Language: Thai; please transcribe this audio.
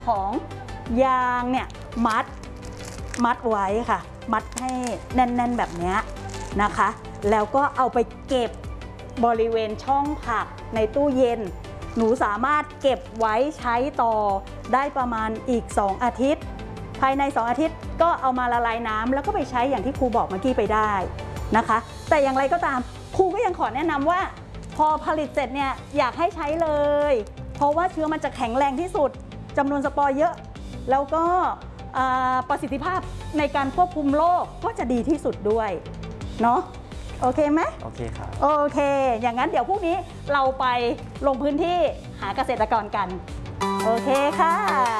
ของยางเนี่ยมัดไว้ค่ะมัดให้แน่นๆแบบนี้นะคะแล้วก็เอาไปเก็บบริเวณช่องผักในตู้เย็นหนูสามารถเก็บไว้ใช้ต่อได้ประมาณอีก2อาทิตย์ภายใน2อาทิตย์ก็เอามาละลายน้ำแล้วก็ไปใช้อย่างที่ครูบอกเมื่อกี้ไปได้นะคะแต่อย่างไรก็ตามครูก็ยังขอแนะนำว่าพอผลิตเสร็จเนี่ยอยากให้ใช้เลยเพราะว่าเชื้อมันจะแข็งแรงที่สุดจำนวนสปอร์เยอะแล้วก็ประสิทธิภาพในการควบคุมโรคก็จะดีที่สุดด้วยเนาะโอเคไหมโอเคครับโอเคอย่างนั้นเดี๋ยวพรุ่งนี้เราไปลงพื้นที่หาเกษตรกรกันโอเคค่ะ